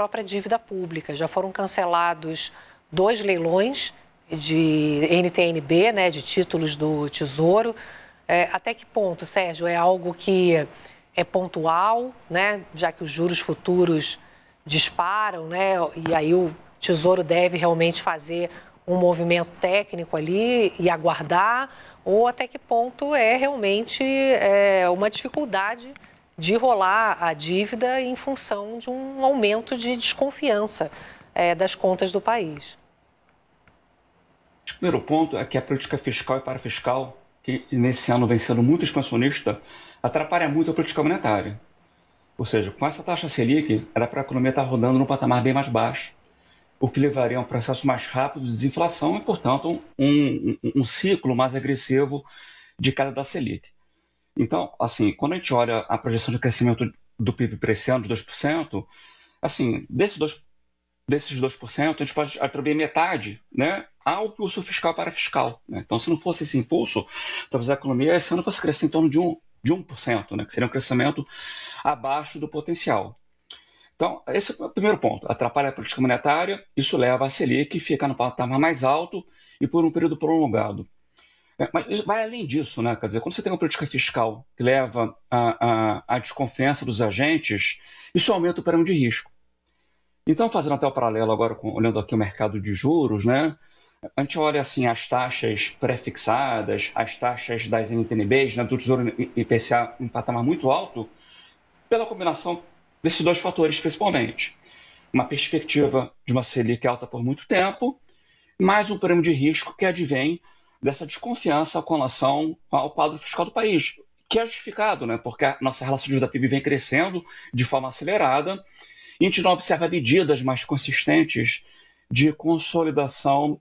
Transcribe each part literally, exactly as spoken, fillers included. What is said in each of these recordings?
própria dívida pública. Já foram cancelados dois leilões de N T N B, né, de títulos do Tesouro. É, até que ponto, Sérgio, é algo que é pontual, né, já que os juros futuros disparam, né, e aí o Tesouro deve realmente fazer um movimento técnico ali e aguardar, ou até que ponto é realmente é, uma dificuldade de rolar a dívida em função de um aumento de desconfiança é, das contas do país? O primeiro ponto é que a política fiscal e parafiscal, que nesse ano vem sendo muito expansionista, atrapalha muito a política monetária. Ou seja, com essa taxa Selic, era para a economia estar rodando num patamar bem mais baixo, o que levaria a um processo mais rápido de desinflação e, portanto, um, um, um ciclo mais agressivo de queda da Selic. Então, assim, quando a gente olha a projeção de crescimento do P I B para esse ano de dois por cento, assim, desses dois, desses dois por cento, a gente pode atribuir metade, né, ao impulso fiscal para fiscal. Né? Então, se não fosse esse impulso, talvez a economia esse ano fosse crescer em torno de um, de um por cento, né, que seria um crescimento abaixo do potencial. Então, esse é o primeiro ponto. Atrapalha a política monetária, isso leva a Selic ficar no patamar mais alto e por um período prolongado. É, mas isso vai além disso, né? Quer dizer, quando você tem uma política fiscal que leva à desconfiança dos agentes, isso aumenta o prêmio de risco. Então, fazendo até o paralelo agora, com, olhando aqui o mercado de juros, né? A gente olha assim as taxas pré-fixadas, as taxas das N T N Bs, né, do Tesouro I P C A em patamar muito alto, pela combinação desses dois fatores principalmente. Uma perspectiva de uma Selic alta por muito tempo, mais um prêmio de risco que advém dessa desconfiança com relação ao quadro fiscal do país, que é justificado, né? Porque a nossa relação de dívida P I B vem crescendo de forma acelerada e a gente não observa medidas mais consistentes de consolidação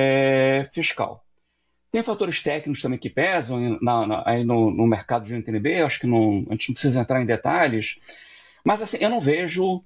é, fiscal. Tem fatores técnicos também que pesam na, na, aí no, no mercado de N T N B, acho que não, a gente não precisa entrar em detalhes, mas assim, eu não vejo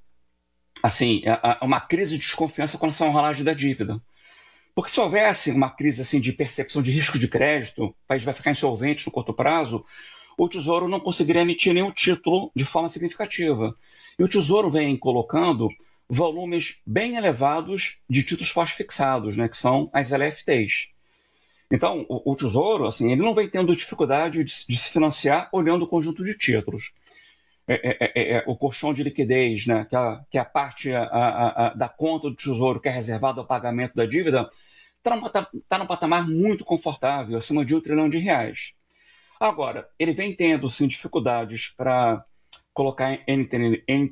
assim, uma crise de desconfiança com relação ao rolagem da dívida. Porque se houvesse uma crise assim, de percepção de risco de crédito, o país vai ficar insolvente no curto prazo, o Tesouro não conseguiria emitir nenhum título de forma significativa. E o Tesouro vem colocando volumes bem elevados de títulos pós-fixados, né, que são as L F Ts. Então, o, o Tesouro assim, ele não vem tendo dificuldade de, de se financiar olhando o conjunto de títulos. É, é, é, o colchão de liquidez, né, que, a, que a parte a, a, a, da conta do Tesouro que é reservada ao pagamento da dívida, está num, tá num patamar muito confortável, acima de um trilhão de reais. Agora, ele vem tendo sim, dificuldades para colocar N T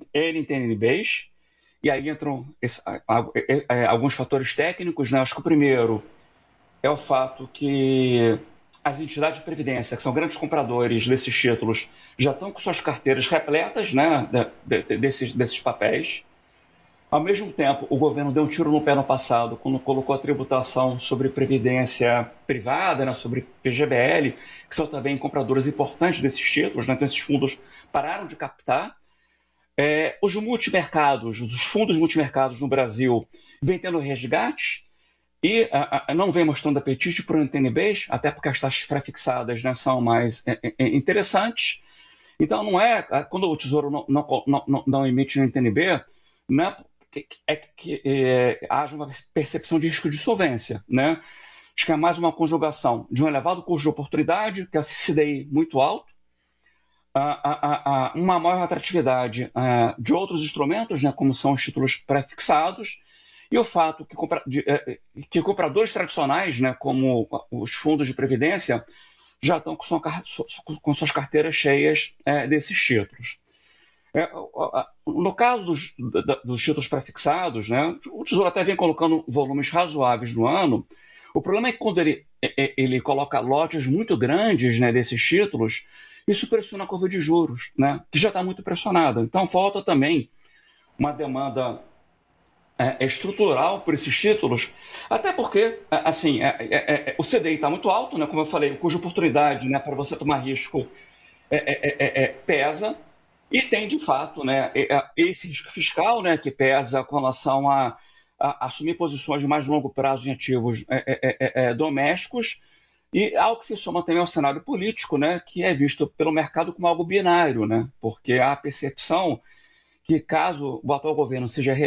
N Bs, e aí entram esse, a, a, a, alguns fatores técnicos. Né? Acho que o primeiro é o fato que as entidades de previdência, que são grandes compradores desses títulos, já estão com suas carteiras repletas, né, de, de, desses, desses papéis. Ao mesmo tempo, o governo deu um tiro no pé no passado quando colocou a tributação sobre previdência privada, né, sobre P G B L, que são também compradores importantes desses títulos, né, então esses fundos pararam de captar. É, os multimercados, os fundos multimercados no Brasil vêm tendo resgate, e a, a, não vem mostrando apetite para o N T N Bs, até porque as taxas pré-fixadas, né, são mais é, é, interessantes. Então, não é quando o Tesouro não, não, não, não emite no N T N B, não é que, é que é, haja uma percepção de risco de solvência. Né? Acho que é mais uma conjugação de um elevado custo de oportunidade, que é a C D I muito alto, a, a, a, uma maior atratividade a, de outros instrumentos, né, como são os títulos pré-fixados, e o fato que, compra, de, que compradores tradicionais, né, como os fundos de previdência, já estão com, sua, com suas carteiras cheias é, desses títulos. É, no caso dos, dos títulos pré-fixados, né, o Tesouro até vem colocando volumes razoáveis no ano. O problema é que quando ele, ele coloca lotes muito grandes, né, desses títulos, isso pressiona a curva de juros, né, que já está muito pressionada. Então falta também uma demanda É, é estrutural por esses títulos, até porque assim, é, é, é, o C D I está muito alto, né, como eu falei, cuja oportunidade, né, para você tomar risco é, é, é, pesa, e tem de fato, né, esse risco fiscal, né, que pesa com relação a, a assumir posições de mais longo prazo em ativos é, é, é, domésticos, e algo que se soma também ao cenário político, né, que é visto pelo mercado como algo binário, né, porque há a percepção que caso o atual governo seja